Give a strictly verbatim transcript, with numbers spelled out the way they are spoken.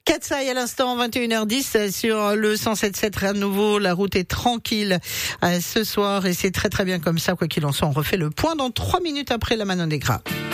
Katsai à l'instant, vingt et une heures dix sur le cent sept virgule sept. Rien de nouveau, la route est tranquille euh, ce soir et c'est très très bien comme ça. Quoi qu'il en soit, on refait le point dans trois minutes après la Manon Negra.